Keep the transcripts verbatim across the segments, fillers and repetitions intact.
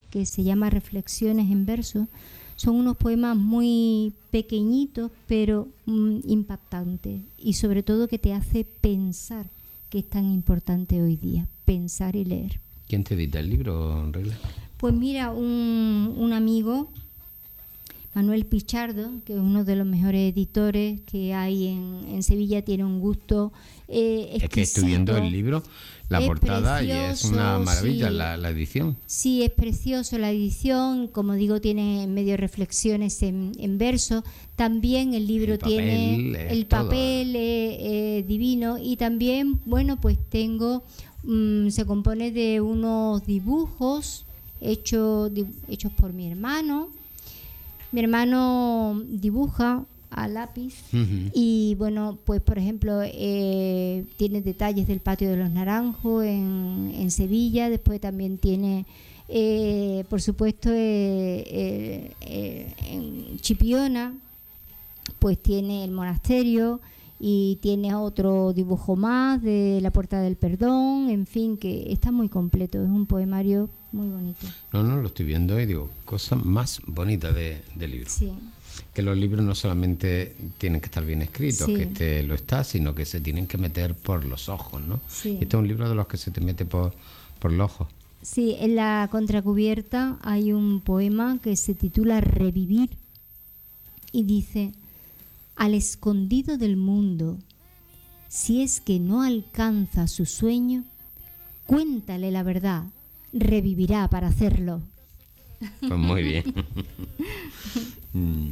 que se llama Reflexiones en verso. Son unos poemas muy pequeñitos, pero mm, impactantes, y sobre todo que te hace pensar, que es tan importante hoy día, pensar y leer. ¿Quién te edita el libro, Regla? Pues mira, un, un amigo, Manuel Pichardo, que es uno de los mejores editores que hay en, en Sevilla, tiene un gusto eh, exquisito. Es que estoy viendo el libro, la es portada, precioso, y es una maravilla, sí. la, la edición. Sí, es precioso la edición, como digo, tiene medio reflexiones en, en verso. También el libro El papel, tiene es el todo. papel eh, eh, divino, y también, bueno, pues tengo, mmm, se compone de unos dibujos hechos di, hechos por mi hermano. Mi hermano dibuja a lápiz uh-huh. y bueno, pues por ejemplo eh, tiene detalles del Patio de los Naranjos en, en Sevilla. Después también tiene eh, por supuesto eh, eh, eh, en Chipiona pues tiene el monasterio, y tiene otro dibujo más de la Puerta del Perdón. En fin, que está muy completo, es un poemario muy bonito. No, no, lo estoy viendo y digo, cosa más bonita de, del libro. Sí. Que los libros no solamente tienen que estar bien escritos, Sí. que este lo está, sino que se tienen que meter por los ojos, ¿no? Sí. Este es un libro de los que se te mete por, por los ojos. Sí, en la contracubierta hay un poema que se titula Revivir, y dice: al escondido del mundo, si es que no alcanza su sueño, cuéntale la verdad, revivirá para hacerlo. Pues muy bien. mm.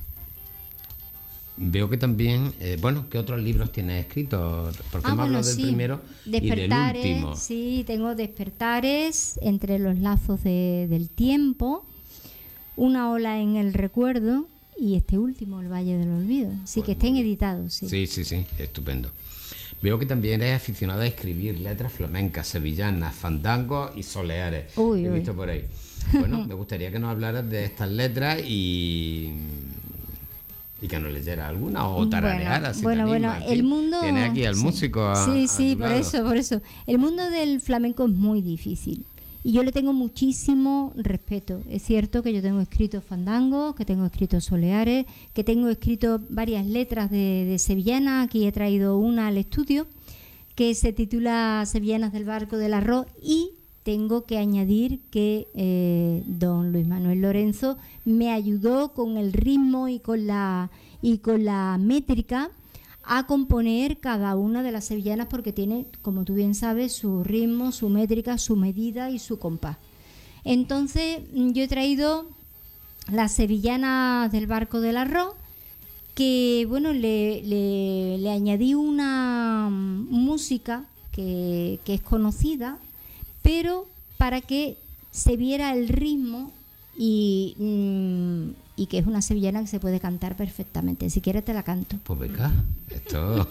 Veo que también, eh, bueno, ¿qué otros libros tienes escritos? Porque ah, hemos bueno, hablado del sí. primero Despertares, y del último. Sí, tengo Despertares, Entre los lazos de, del tiempo, Una ola en el recuerdo, y este último, El Valle del Olvido. Sí, pues que estén editados. Sí. sí, sí, sí, estupendo. Veo que también eres aficionada a escribir letras flamencas, sevillanas, fandangos y soleares. Uy, He uy. visto por ahí. Bueno, me gustaría que nos hablaras de estas letras y, y que nos leyeras alguna o tararearas. Bueno, si bueno, animas, bueno el mundo... Tienes aquí al sí. músico a, Sí, a sí, tu por lado. eso, por eso. El mundo del flamenco es muy difícil. Y yo le tengo muchísimo respeto. Es cierto que yo tengo escritos fandangos, que tengo escritos soleares, que tengo escrito varias letras de, de sevillana. Aquí he traído una al estudio que se titula Sevillanas del Barco del Arroz, y tengo que añadir que eh, don Luis Manuel Lorenzo me ayudó con el ritmo y con la, y con la métrica a componer cada una de las sevillanas, porque tiene, como tú bien sabes, su ritmo, su métrica, su medida y su compás. Entonces yo he traído las sevillanas del Barco del Arroz, que bueno, le, le, le añadí una música que, que es conocida, pero para que se viera el ritmo, y, mmm, y que es una sevillana que se puede cantar perfectamente. Si quieres te la canto. Pues venga, esto...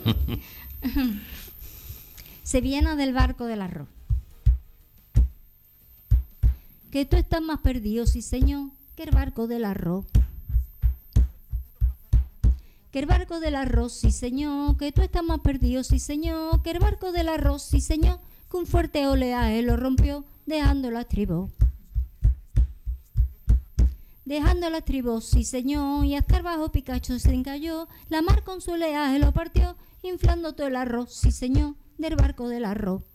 Sevillana del Barco del Arroz. Que tú estás más perdido, sí señor, que el barco del arroz. Que el barco del arroz, sí señor, que tú estás más perdido, sí señor, que el barco del arroz, sí señor, que un fuerte oleaje lo rompió, dejando la estribó. Dejando la estribó, sí señor, y hasta el bajo Picacho se encalló, la mar con su oleaje lo partió, inflando todo el arroz, sí señor, del barco del arroz.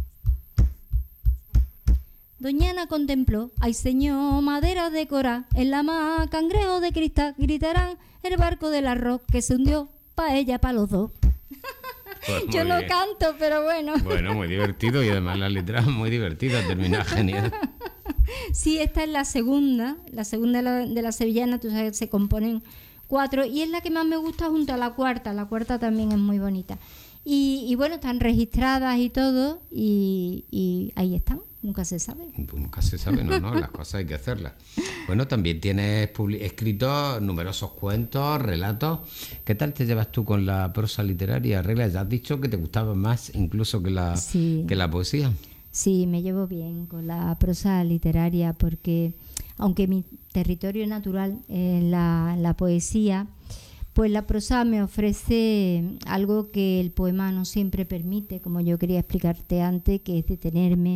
Doña Ana contempló, ay señor, madera de cora, en la mar, cangrejo de cristal, gritarán el barco del arroz que se hundió, pa' ella, pa' los dos. Pues yo no bien. canto, pero bueno. Bueno, muy divertido, y además la letra muy divertida, termina genial. Sí, esta es la segunda, la segunda de la, de la sevillana, tú sabes, se componen cuatro, y es la que más me gusta junto a la cuarta, la cuarta también es muy bonita. Y, y bueno, están registradas y todo, y, y ahí están, nunca se sabe. Nunca se sabe, no, no, las cosas hay que hacerlas. Bueno, también tienes publi- escrito numerosos cuentos, relatos. ¿Qué tal te llevas tú con la prosa literaria, Regla? Ya has dicho que te gustaba más incluso que la, Sí. que la poesía. Sí, me llevo bien con la prosa literaria, porque aunque mi territorio natural es la, la poesía, pues la prosa me ofrece algo que el poema no siempre permite, como yo quería explicarte antes, que es detenerme,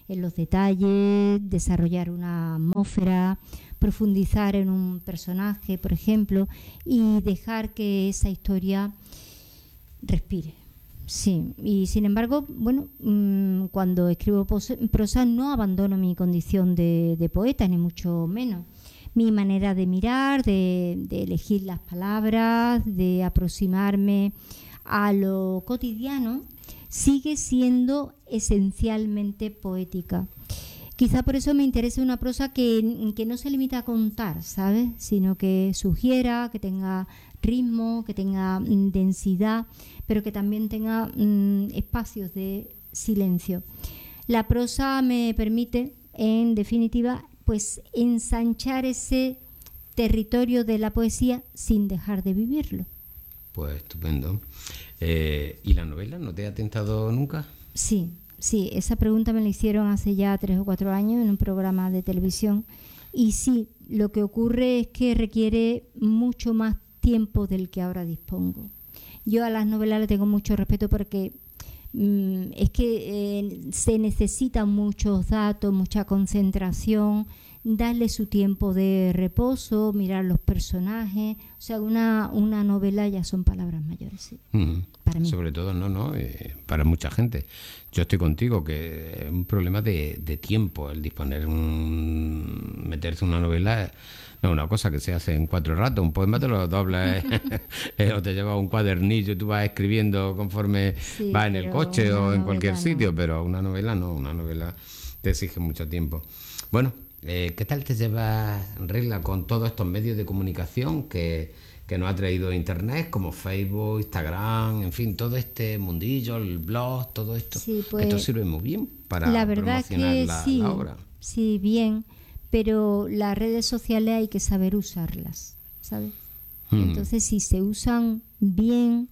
en los detalles, desarrollar una atmósfera, profundizar en un personaje, por ejemplo, y dejar que esa historia respire. Sí, y sin embargo, bueno, mmm, cuando escribo prosa no abandono mi condición de, de poeta, ni mucho menos. Mi manera de mirar, de, de elegir las palabras, de aproximarme a lo cotidiano, sigue siendo esencialmente poética. Quizá por eso me interesa una prosa que, que no se limita a contar, ¿sabes? Sino que sugiera, que tenga ritmo, que tenga mm, densidad, pero que también tenga mm, espacios de silencio. La prosa me permite, en definitiva, pues ensanchar ese territorio de la poesía sin dejar de vivirlo. Pues estupendo. Eh, ¿Y la novela no te ha tentado nunca? Sí, sí, esa pregunta me la hicieron hace ya tres o cuatro años en un programa de televisión. Y sí, lo que ocurre es que requiere mucho más tiempo del que ahora dispongo. Yo a las novelas le tengo mucho respeto porque mmm, es que eh, se necesitan muchos datos, mucha concentración, darle su tiempo de reposo, mirar los personajes. O sea, una, una novela ya son palabras mayores, sí. Mm, para mí. Sobre todo, no, no, eh, para mucha gente. Yo estoy contigo, que es un problema de, de tiempo, el disponer, un, meterse una novela, no una cosa que se hace en cuatro ratos. Un poema te lo doblas eh, o te llevas un cuadernillo y tú vas escribiendo conforme sí, vas en el coche o en cualquier sitio, no. Pero una novela no, una novela te exige mucho tiempo. Bueno, Eh, ¿qué tal te llevas, Regla, con todos estos medios de comunicación que, que nos ha traído Internet, como Facebook, Instagram, en fin, todo este mundillo, el blog, todo esto? Sí, pues, esto sirve muy bien para la verdad promocionar que la, sí, la obra. Sí, bien, pero las redes sociales hay que saber usarlas, ¿sabes? Hmm. Entonces, si se usan bien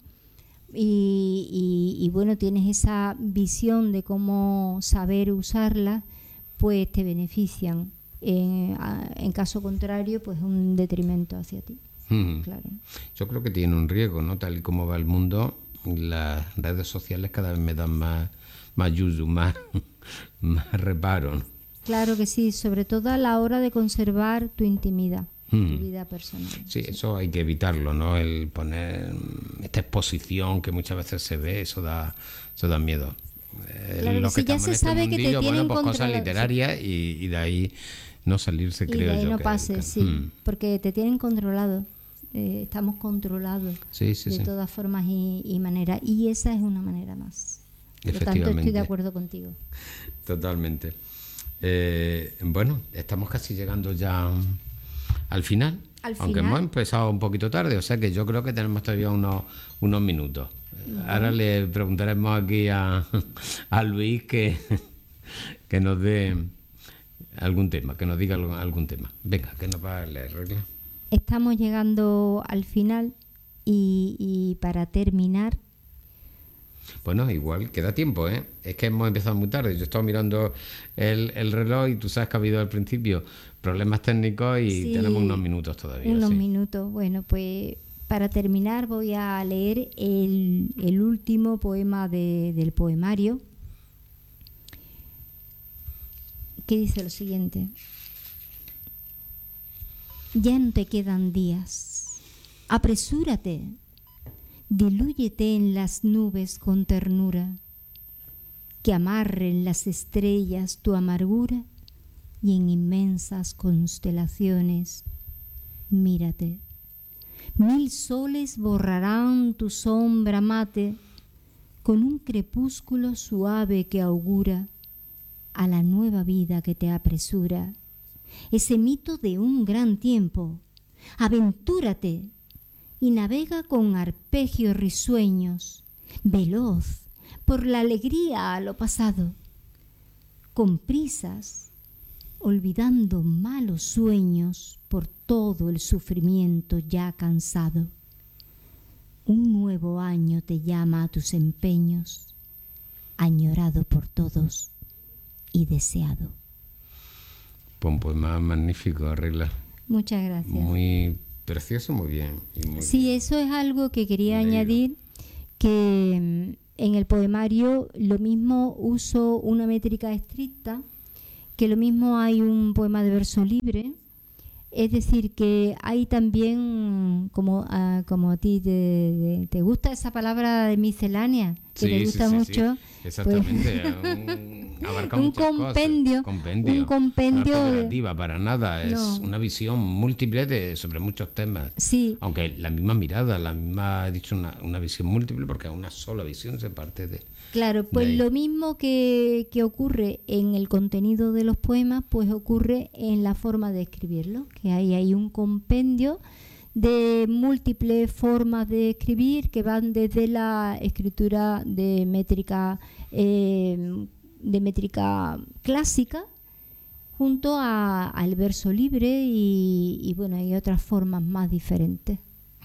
y, y, y bueno, tienes esa visión de cómo saber usarlas, pues te benefician. En, en caso contrario, pues un detrimento hacia ti. Mm. Claro. Yo creo que tiene un riesgo, ¿no? Tal y como va el mundo, las redes sociales cada vez me dan más, más yuyu, más, más reparo, ¿no? Claro que sí, sobre todo a la hora de conservar tu intimidad, mm. tu vida personal. Sí, sí, eso hay que evitarlo, ¿no? El poner esta exposición que muchas veces se ve, eso da, eso da miedo. Claro, Lo que si ya se este sabe mundillo, que te tienen bueno, pues cosas literarias sí. y, y de ahí no salirse, y creo de ahí yo. no que, pase, que, sí, hmm. porque te tienen controlado, eh, estamos controlados sí, sí, de sí. todas formas y, y maneras, y esa es una manera más. Por lo tanto, estoy de acuerdo contigo. Totalmente. Eh, bueno, estamos casi llegando ya al final, al aunque final. hemos empezado un poquito tarde, o sea que yo creo que tenemos todavía unos, unos minutos. Uh-huh. Ahora le preguntaremos aquí a, a Luis que, que nos dé algún tema, que nos diga algún, algún tema. Venga, que nos va a leer, Regla. Estamos llegando al final y, y para terminar... Bueno, igual queda tiempo, ¿eh? Es que hemos empezado muy tarde. Yo he estado mirando el, el reloj y tú sabes que ha habido al principio problemas técnicos y sí, tenemos unos minutos todavía. Unos sí. minutos. Bueno, pues para terminar voy a leer el, el último poema de, del poemario, que dice lo siguiente. Ya no te quedan días. Apresúrate. Dilúyete en las nubes con ternura, que amarren las estrellas tu amargura y en inmensas constelaciones mírate. Mil soles borrarán tu sombra mate con un crepúsculo suave que augura a la nueva vida que te apresura. Ese mito de un gran tiempo. Aventúrate y navega con arpegios risueños, veloz por la alegría a lo pasado, con prisas, olvidando malos sueños por todo el sufrimiento ya cansado. Un nuevo año te llama a tus empeños, añorado por todos y deseado. Pues un poema magnífico, Regla. Muchas gracias. Muy precioso, muy bien. Y muy sí, bien. Eso es algo que quería Leído. añadir, que en el poemario lo mismo uso una métrica estricta que lo mismo hay un poema de verso libre, es decir, que hay también, como, uh, como a ti te, te, te gusta esa palabra de miscelánea, que sí, te gusta sí, sí, mucho. Sí. Exactamente, un, abarca un muchas compendio, cosas. compendio, un compendio, no es peyorativa para nada, es no. una visión múltiple de, sobre muchos temas. Sí. Aunque la misma mirada, la misma, he dicho, una, una visión múltiple, porque es una sola visión, se parte de... Claro, pues lo mismo que, que ocurre en el contenido de los poemas, pues ocurre en la forma de escribirlo, que hay, hay un compendio de múltiples formas de escribir que van desde la escritura de métrica eh, de métrica clásica junto a, al verso libre y, y bueno, hay otras formas más diferentes.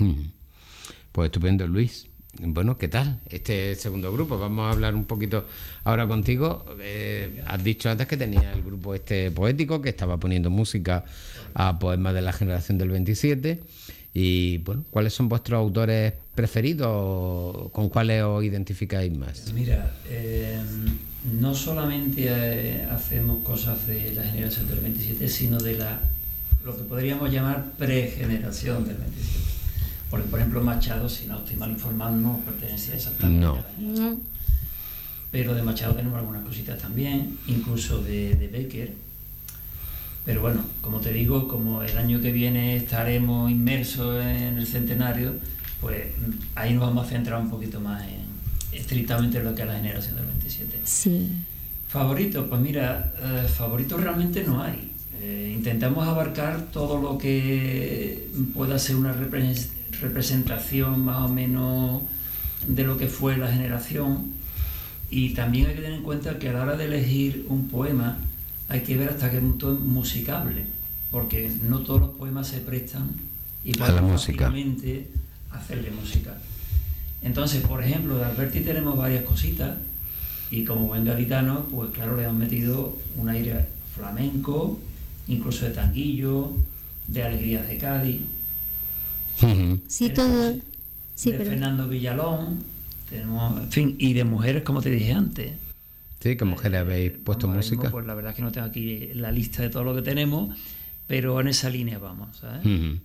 Pues estupendo, Luis. Bueno, ¿qué tal este segundo grupo? Vamos a hablar un poquito ahora contigo. Eh, has dicho antes que tenía el grupo este poético que estaba poniendo música a poemas de la generación del veintisiete. Y bueno, ¿cuáles son vuestros autores preferidos? ¿Con cuáles os identificáis más? Mira, eh, no solamente eh, hacemos cosas de la generación del veintisiete, sino de la lo que podríamos llamar pregeneración del veintisiete. Porque, por ejemplo, Machado, si no estoy mal informado, no pertenecía exactamente no. a la generación. Pero de Machado tenemos algunas cositas también, incluso de, de Bécquer. Pero bueno, como te digo, como el año que viene estaremos inmersos en el centenario, pues ahí nos vamos a centrar un poquito más en estrictamente en lo que es la generación del veintisiete. Sí. ¿Favoritos? Pues mira, eh, favoritos realmente no hay. Eh, intentamos abarcar todo lo que pueda ser una representación representación más o menos de lo que fue la generación, y también hay que tener en cuenta que a la hora de elegir un poema hay que ver hasta qué punto es musicable, porque no todos los poemas se prestan igual fácilmente a hacerle música. Entonces, por ejemplo, de Alberti tenemos varias cositas y como buen gaditano, pues claro, le hemos metido un aire flamenco, incluso de tanguillo, de alegrías de Cádiz. Sí, todo. Sí, de pero... Fernando Villalón, tenemos, en fin, y de mujeres, como te dije antes. Sí, ¿qué mujeres habéis puesto vamos, música? Mismo, pues la verdad es que no tengo aquí la lista de todo lo que tenemos, pero en esa línea vamos, ¿sabes? Uh-huh.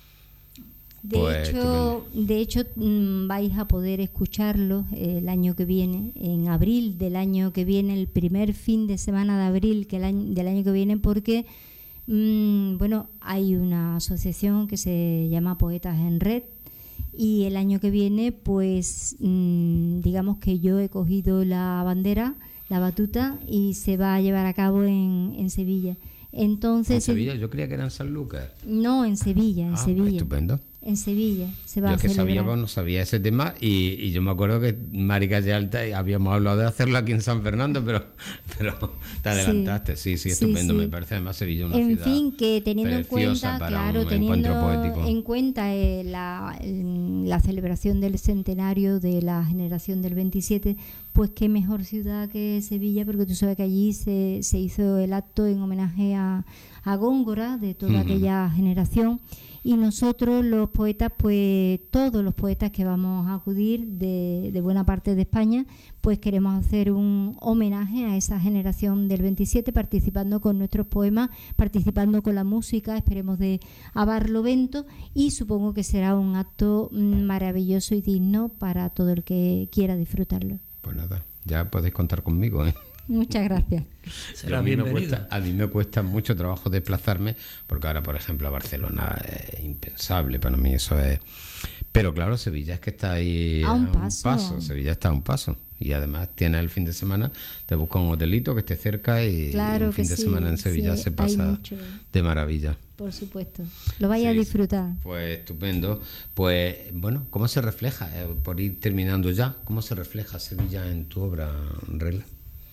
De pues, hecho, de hecho mmm, vais a poder escucharlo eh, el año que viene, en abril del año que viene, el primer fin de semana de abril que el año, del año que viene, porque mmm, bueno, hay una asociación que se llama Poetas en Red, y el año que viene, pues mmm, digamos que yo he cogido la bandera, la batuta, y se va a llevar a cabo en, en Sevilla. Entonces, ¿En Sevilla? Yo creía que era en Sanlúcar. No, en Sevilla, en ah, Sevilla. Estupendo. En Sevilla se va yo a que celebrar. Sabía, no sabía ese tema y, y yo me acuerdo que Mari Calle Alta habíamos hablado de hacerlo aquí en San Fernando, pero, pero te adelantaste. Sí, sí, sí estupendo. Sí, sí. Me parece además Sevilla una en ciudad fin, que teniendo en cuenta, claro, teniendo en cuenta eh, la, la celebración del centenario de la generación del veintisiete, pues qué mejor ciudad que Sevilla, porque tú sabes que allí se, se hizo el acto en homenaje a, a Góngora, de toda uh-huh. aquella generación. Y nosotros los poetas, pues todos los poetas que vamos a acudir de, de buena parte de España, pues queremos hacer un homenaje a esa generación del veintisiete, participando con nuestros poemas, participando con la música, esperemos de a Barlovento, y supongo que será un acto maravilloso y digno para todo el que quiera disfrutarlo. Pues nada, ya podéis contar conmigo, ¿eh? Muchas gracias. Será a, mí me cuesta, a mí me cuesta mucho trabajo desplazarme, porque ahora, por ejemplo, a Barcelona es impensable, para mí eso es... Pero claro, Sevilla es que está ahí a un, a un paso. paso, Sevilla está a un paso. Y además tienes el fin de semana, te buscas un hotelito que esté cerca y claro un fin de sí, semana en Sevilla sí, se pasa de maravilla. Por supuesto, lo vais sí, a disfrutar. Pues estupendo. Pues bueno, ¿cómo se refleja, eh, por ir terminando ya, cómo se refleja Sevilla en tu obra, Regla?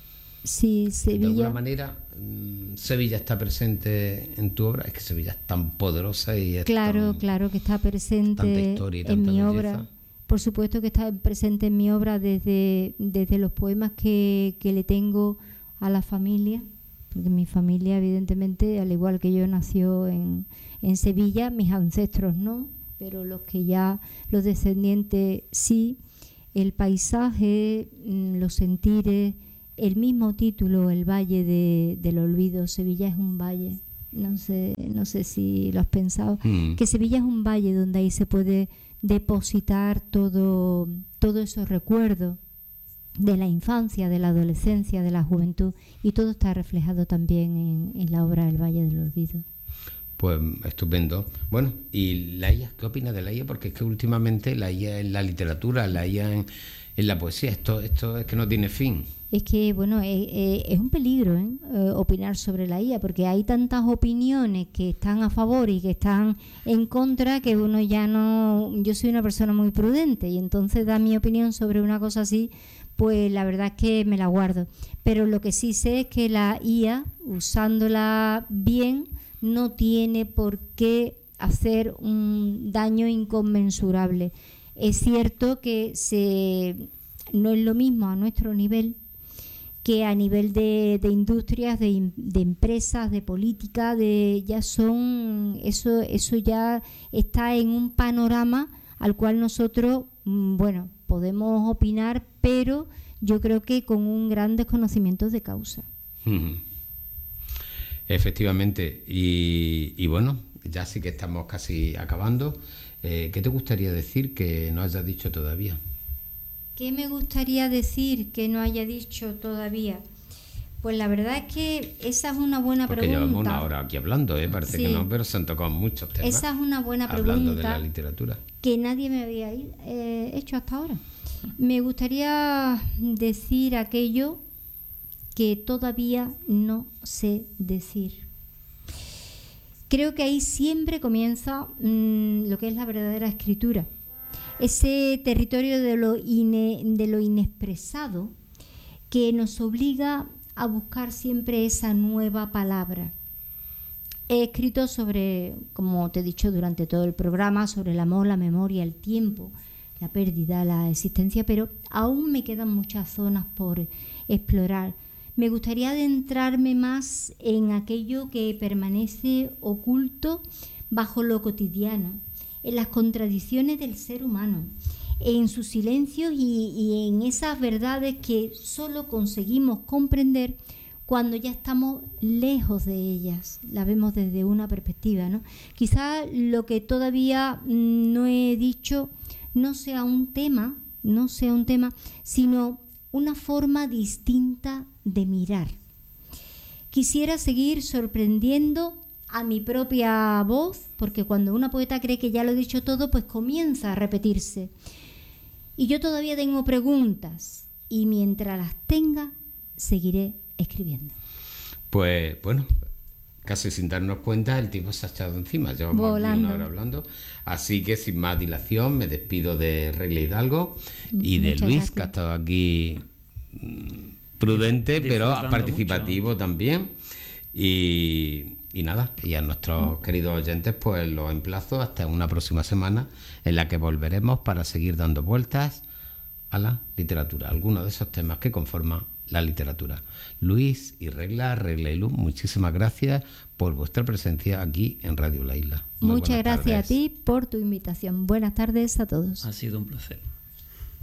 Sí, Sevilla. De alguna manera, Sevilla está presente en tu obra. Es que Sevilla es tan poderosa y es claro, tan, claro que está presente tanta historia y tanta en mi belleza. obra. Por supuesto que está presente en mi obra desde, desde los poemas que, que le tengo a la familia, porque mi familia, evidentemente, al igual que yo, nació en, en Sevilla, mis ancestros no, pero los que ya, los descendientes sí, el paisaje, los sentires, el mismo título, El Valle de, del Olvido. Sevilla es un valle, no sé, no sé si lo has pensado, mm. que Sevilla es un valle donde ahí se puede depositar todo, todos esos recuerdos de la infancia, de la adolescencia, de la juventud, y todo está reflejado también en, en la obra El Valle del Olvido. Pues estupendo. Bueno, ¿y la I A? ¿Qué opinas de la I A? Porque es que últimamente la I A en la literatura, la I A en, en la poesía, esto, esto es que no tiene fin. Es que, bueno, es, es un peligro ¿eh? Eh, opinar sobre la I A, porque hay tantas opiniones que están a favor y que están en contra, que uno ya no... Yo soy una persona muy prudente y entonces dar mi opinión sobre una cosa así, pues la verdad es que me la guardo. Pero lo que sí sé es que la I A, usándola bien, no tiene por qué hacer un daño inconmensurable. Es cierto que se, no es lo mismo a nuestro nivel que a nivel de, de industrias, de, de empresas, de política, de ya son eso eso ya está en un panorama al cual nosotros, bueno, podemos opinar, pero yo creo que con un gran desconocimiento de causa. Uh-huh. Efectivamente, y, y bueno, ya sí que estamos casi acabando. Eh, ¿Qué te gustaría decir que no hayas dicho todavía? ¿Qué me gustaría decir que no haya dicho todavía? Pues la verdad es que esa es una buena Porque pregunta. Porque llevamos una hora aquí hablando, ¿eh? Parece sí. que no, pero se han tocado muchos temas. Esa es una buena pregunta. Hablando de la literatura. Que nadie me había eh, hecho hasta ahora. Me gustaría decir aquello que todavía no sé decir. Creo que ahí siempre comienza mmm, lo que es la verdadera escritura. Ese territorio de lo, ine, de lo inexpresado que nos obliga a buscar siempre esa nueva palabra. He escrito sobre, como te he dicho durante todo el programa, sobre el amor, la memoria, el tiempo, la pérdida, la existencia, pero aún me quedan muchas zonas por explorar. Me gustaría adentrarme más en aquello que permanece oculto bajo lo cotidiano, en las contradicciones del ser humano, en sus silencios y, y en esas verdades que solo conseguimos comprender cuando ya estamos lejos de ellas, la vemos desde una perspectiva, ¿no? Quizá lo que todavía no he dicho no sea un tema, no sea un tema, sino una forma distinta de mirar. Quisiera seguir sorprendiendo a mi propia voz, porque cuando una poeta cree que ya lo he dicho todo, pues comienza a repetirse. Y yo todavía tengo preguntas, y mientras las tenga, seguiré escribiendo. Pues bueno, casi sin darnos cuenta, el tiempo se ha echado encima. Llevamos una hora hablando. Así que sin más dilación, me despido de Regla Hidalgo y de Muchas Luis, gracias. Que ha estado aquí prudente, pero participativo mucho. También. Y, y nada, y a nuestros queridos oyentes, pues los emplazo hasta una próxima semana en la que volveremos para seguir dando vueltas a la literatura, algunos de esos temas que conforman la literatura. Luis y Regla, Regla y Luz, muchísimas gracias por vuestra presencia aquí en Radio La Isla. Muy Muchas gracias tardes. A ti por tu invitación. Buenas tardes a todos. Ha sido un placer.